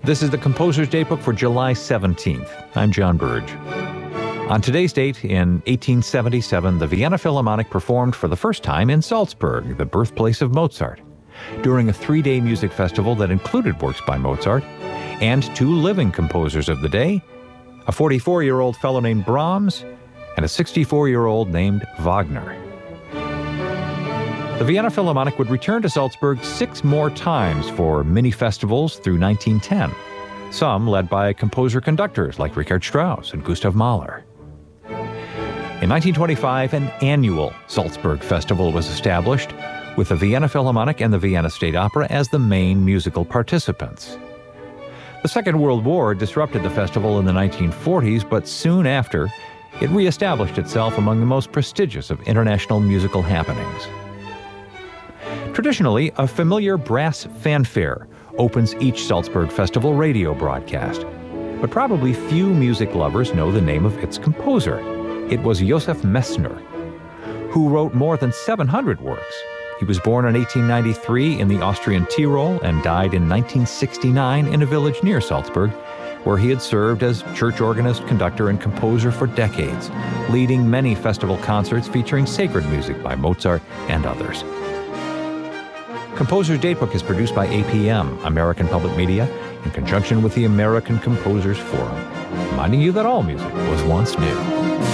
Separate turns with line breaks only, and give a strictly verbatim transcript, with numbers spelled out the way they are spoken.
This is the Composer's Datebook for July seventeenth. I'm John Burge. On today's date, in eighteen seventy-seven, the Vienna Philharmonic performed for the first time in Salzburg, the birthplace of Mozart, during a three-day music festival that included works by Mozart and two living composers of the day, a forty-four-year-old fellow named Brahms and a sixty-four-year-old named Wagner. The Vienna Philharmonic would return to Salzburg six more times for mini-festivals through nineteen ten, some led by composer-conductors like Richard Strauss and Gustav Mahler. In nineteen twenty-five, an annual Salzburg festival was established, with the Vienna Philharmonic and the Vienna State Opera as the main musical participants. The Second World War disrupted the festival in the nineteen forties, but soon after, it reestablished itself among the most prestigious of international musical happenings. Traditionally, a familiar brass fanfare opens each Salzburg Festival radio broadcast, but probably few music lovers know the name of its composer. It was Joseph Messner, who wrote more than seven hundred works. He was born in eighteen ninety-three in the Austrian Tyrol and died in nineteen sixty-nine in a village near Salzburg, where he had served as church organist, conductor, and composer for decades, leading many festival concerts featuring sacred music by Mozart and others. Composer's Datebook is produced by A P M, American Public Media, in conjunction with the American Composers Forum, reminding you that all music was once new.